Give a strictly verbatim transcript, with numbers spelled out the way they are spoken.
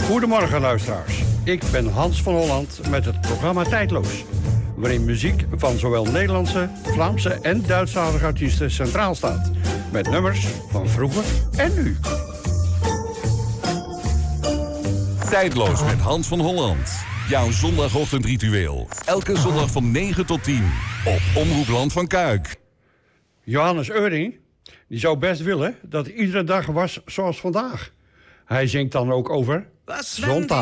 Goedemorgen luisteraars. Ik ben Hans van Holland met het programma Tijdloos, waarin muziek van zowel Nederlandse, Vlaamse en Duitsstalige artiesten centraal staat. Met nummers van vroeger en nu. Tijdloos met Hans van Holland. Jouw zondagochtendritueel. Elke zondag van negen tot tien. Op Omroep Land van Kuik. Johannes Euring, die zou best willen dat iedere dag was zoals vandaag. Hij zingt dan ook over zondag.